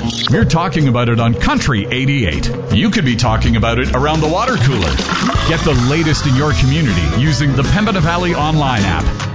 We're talking about it on Country 88. You could be talking about it around the water cooler. Get the latest in your community using the Pembina Valley online app.